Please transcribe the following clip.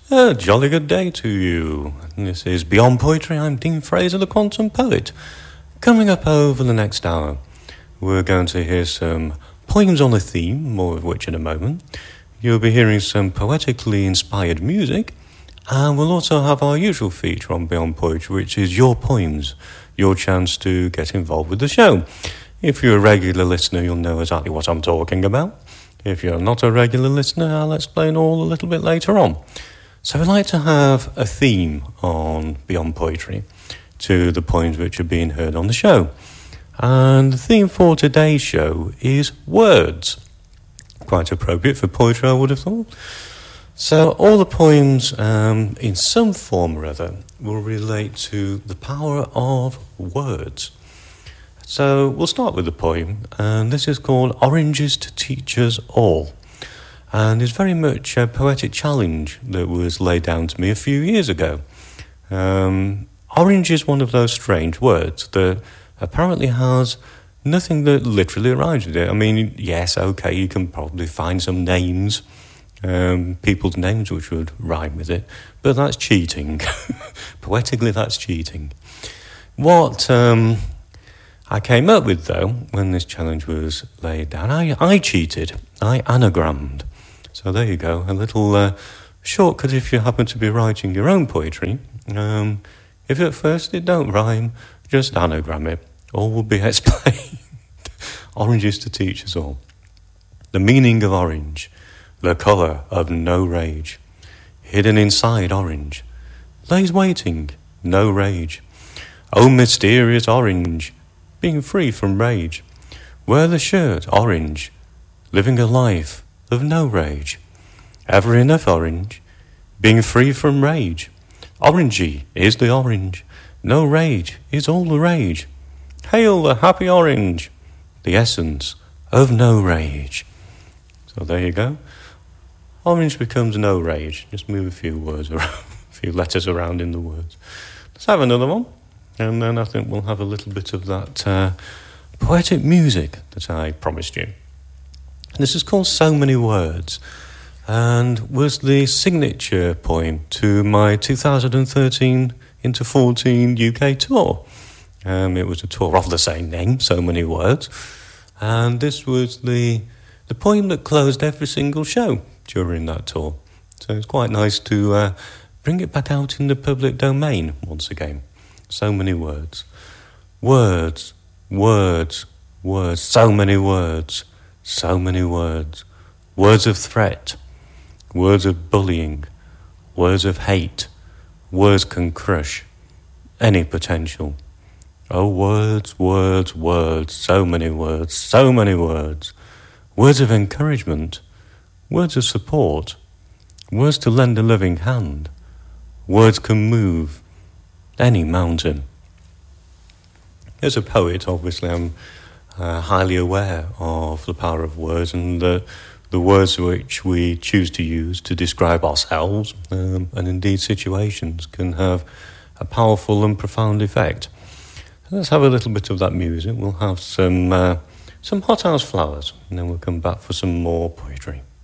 A jolly good day to you. This is Beyond Poetry. I'm Dean Fraser, the Quantum Poet. Coming up over the next hour, we're going to hear some poems on a theme, more of which in a moment. You'll be hearing some poetically inspired music, and we'll also have our usual feature on Beyond Poetry, which is your poems, your chance to get involved with the show. If you're a regular listener, you'll know exactly what I'm talking about. If you're not a regular listener, I'll explain all a little bit later on. So I'd like to have a theme on Beyond Poetry to the poems which are being heard on the show. And the theme for today's show is words. Quite appropriate for poetry, I would have thought. So all the poems, in some form or other, will relate to the power of words. So we'll start with the poem, and this is called Oranges to Teach Us All. And it's very much a poetic challenge that was laid down to me a few years ago. Orange is one of those strange words that apparently has nothing that literally rhymes with it. I mean, yes, okay, you can probably find some names, people's names which would rhyme with it, but that's cheating. Poetically, that's cheating. What I came up with, though, when this challenge was laid down, I cheated. I anagrammed. So there you go, a little shortcut if you happen to be writing your own poetry. If at first it don't rhyme, just anagram it. All will be explained. Oranges to teach us all. The meaning of orange, the colour of no rage. Hidden inside orange, lays waiting, no rage. Oh, mysterious orange, being free from rage. Wear the shirt orange, living a life of no rage. Ever enough orange, being free from rage. Orangey is the orange, no rage is all the rage. Hail the happy orange, the essence of no rage. So there you go. Orange becomes no rage. Just move a few words around, a few letters around in the words. Let's have another one, and then I think we'll have a little bit of that poetic music that I promised you. This is called So Many Words, and was the signature poem to my 2013 into 14 UK tour. It was a tour of the same name, So Many Words, and this was the poem that closed every single show during that tour. So it's quite nice to bring it back out in the public domain once again. So many words. Words, words, words, so many words. So many words. Words of threat. Words of bullying. Words of hate. Words can crush any potential. Oh, words, words, words. So many words. So many words. Words of encouragement. Words of support. Words to lend a loving hand. Words can move any mountain. As a poet, obviously, I'm highly aware of the power of words and the words which we choose to use to describe ourselves and indeed situations can have a powerful and profound effect. Let's have a little bit of that music. We'll have some hothouse flowers, and then we'll come back for some more poetry.